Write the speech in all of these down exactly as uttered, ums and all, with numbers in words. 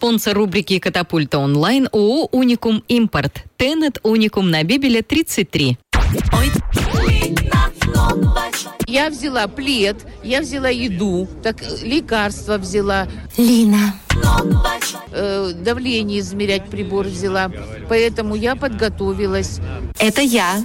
Спонсор рубрики «Катапульта онлайн» ООО «Уникум Импорт». Тенет Уникум на Бибеля тридцать три. Я взяла плед, я взяла еду, так лекарства взяла. Лина. Э, давление измерять прибор взяла. Поэтому я подготовилась. Это я.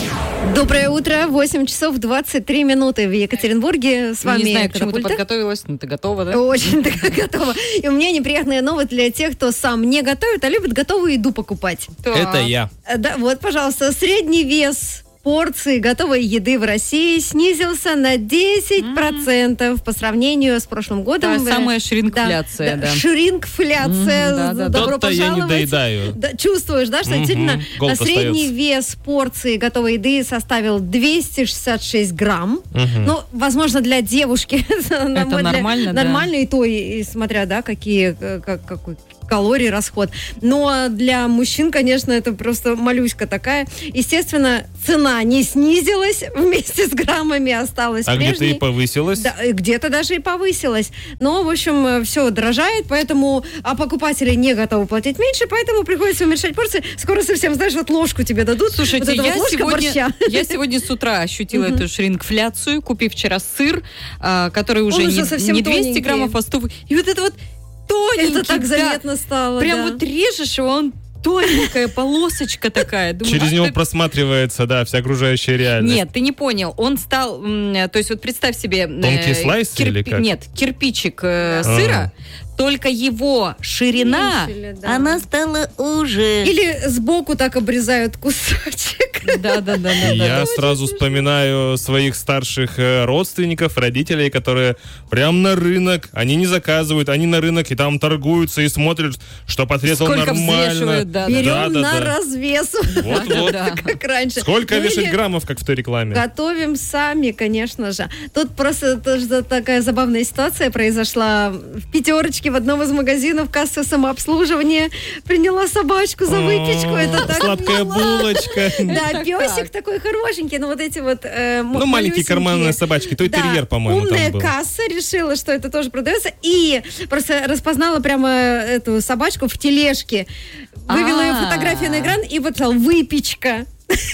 Доброе утро, восемь часов двадцать три минуты в Екатеринбурге. С вами Не знаю, к чему ты Катапульта. подготовилась, но ты готова, да? Очень готова. И у меня неприятная новость для тех, кто сам не готовит, а любит готовую еду покупать. Это я. Да, вот, пожалуйста, средний вес порции готовой еды в России снизился на десять процентов mm-hmm. по сравнению с прошлым годом. Та самая шрингфляция, да. да. Шрингфляция. Mm-hmm, да, да, Добро Тот-то пожаловать. я не доедаю. Да, чувствуешь, да, что Mm-hmm. действительно Голод средний остается. вес порции готовой еды составил двести шестьдесят шесть грамм. Mm-hmm. Ну, возможно, для девушки это нормально, да. Нормально, и то, и, и смотря, да, какие, как, какой калорий расход. Но для мужчин, конечно, это просто моллюська такая. Естественно, цена не снизилась, вместе с граммами осталась а прежней. где-то и повысилась? Да, где-то даже и повысилась. Но, в общем, все дорожает, поэтому а покупатели не готовы платить меньше, поэтому приходится уменьшать порции. Скоро совсем, знаешь, вот ложку тебе дадут. Слушайте, вот я, вот сегодня, я сегодня с утра ощутила эту шрингфляцию, купив вчера сыр, а, который уже, Он не, уже совсем не двести тоненький. граммов, а сто. И вот это вот тоненький, это так да, заметно стало. прям да. вот режешь его, он тоненькая полосочка такая. Думаю, Через а него что... просматривается, да, вся окружающая реальность. Нет, ты не понял. Он стал, м, то есть вот представь себе... Тонкий э, слайс кирпи... или как? Нет, кирпичик э, Да. сыра, только его ширина, Уменьшили, да. она стала уже. Или сбоку так обрезают кусочек. Да-да-да. И я сразу вспоминаю своих старших э, родственников, родителей, которые прям на рынок, они не заказывают, они на рынок и там торгуются и смотрят, что подрезал Сколько нормально. взвешивают, да, да. Берем Да, да, на да. развес. Вот-вот. Да. Как раньше. Сколько Ну, вешать или граммов, как в той рекламе? Готовим сами, конечно же. Тут просто тоже такая забавная ситуация произошла в пятерочке в одном из магазинов, касса самообслуживания. Приняла собачку за выпечку. Это так Сладкая мило. булочка. Да, Так, песик так. такой хорошенький, ну вот эти вот э, м- Ну, маленькие малюсенькие. карманные собачки. Той Да, терьер, по-моему, умная там был. касса решила, что это тоже продается, и просто распознала прямо эту собачку в тележке, вывела ее А. фотографию на экран и вот сказала «выпечка».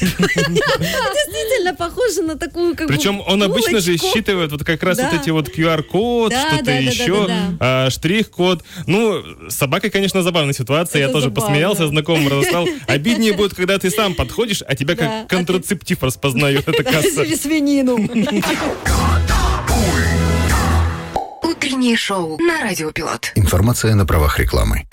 Действительно похоже на такую как бы Причем он обычно же булочку. считывает вот как раз Да. вот эти вот ку ар код, Да, что-то да, да, еще, да, да, а, штрих-код. Ну, с собакой, конечно, забавная ситуация. Я Это тоже забавно. посмеялся, знакомым рассказал. Обиднее будет, когда ты сам подходишь, а тебя Да, как а контрацептив распознает эта касса. Или свинину. Утреннее шоу на Радио Пилот. Информация на правах рекламы.